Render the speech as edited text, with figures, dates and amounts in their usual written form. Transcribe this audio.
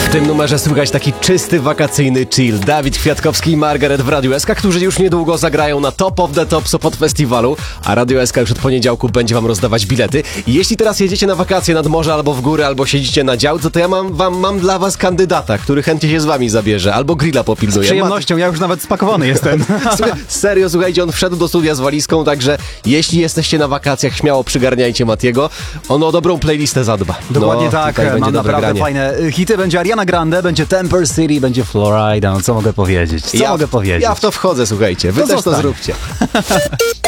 W tym numerze słychać taki czysty, wakacyjny chill. Dawid Kwiatkowski i Margaret w Radiu SK, którzy już niedługo zagrają na Top of the Top Sopot Festiwalu, a Radio SK już od poniedziałku będzie wam rozdawać bilety. I jeśli teraz jedziecie na wakacje nad morze, albo w góry, albo siedzicie na działce, to ja mam dla was kandydata, który chętnie się z wami zabierze, albo grilla popilnuje. Z przyjemnością, ja już nawet spakowany jestem. Serio, słuchajcie, on wszedł do studia z walizką, także jeśli jesteście na wakacjach, śmiało przygarniajcie Matiego. On o dobrą playlistę zadba. Dokładnie tak, mam naprawdę fajne hity. Będzie Ariana Grande, będzie Temper City, będzie Florida. No co mogę powiedzieć? Ja w to wchodzę, słuchajcie. Wy też to zróbcie.